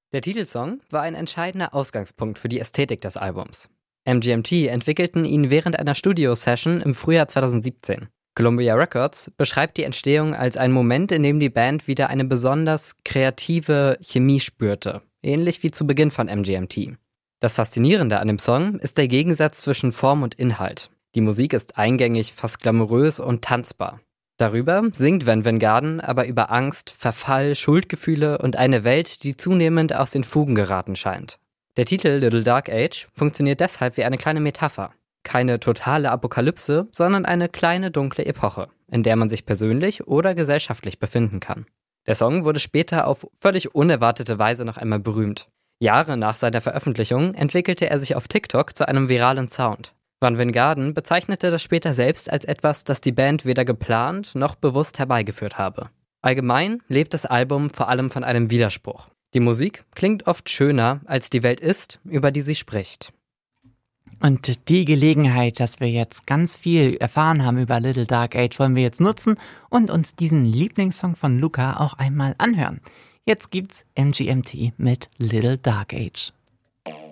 Der Titelsong war ein entscheidender Ausgangspunkt für die Ästhetik des Albums. MGMT entwickelten ihn während einer Studio-Session im Frühjahr 2017. Columbia Records beschreibt die Entstehung als einen Moment, in dem die Band wieder eine besonders kreative Chemie spürte, ähnlich wie zu Beginn von MGMT. Das Faszinierende an dem Song ist der Gegensatz zwischen Form und Inhalt. Die Musik ist eingängig, fast glamourös und tanzbar. Darüber singt Van Garden aber über Angst, Verfall, Schuldgefühle und eine Welt, die zunehmend aus den Fugen geraten scheint. Der Titel Little Dark Age funktioniert deshalb wie eine kleine Metapher. Keine totale Apokalypse, sondern eine kleine dunkle Epoche, in der man sich persönlich oder gesellschaftlich befinden kann. Der Song wurde später auf völlig unerwartete Weise noch einmal berühmt. Jahre nach seiner Veröffentlichung entwickelte er sich auf TikTok zu einem viralen Sound. Van Garden bezeichnete das später selbst als etwas, das die Band weder geplant noch bewusst herbeigeführt habe. Allgemein lebt das Album vor allem von einem Widerspruch. Die Musik klingt oft schöner, als die Welt ist, über die sie spricht. Und die Gelegenheit, dass wir jetzt ganz viel erfahren haben über Little Dark Age, wollen wir jetzt nutzen und uns diesen Lieblingssong von Luca auch einmal anhören. Jetzt gibt's MGMT mit Little Dark Age.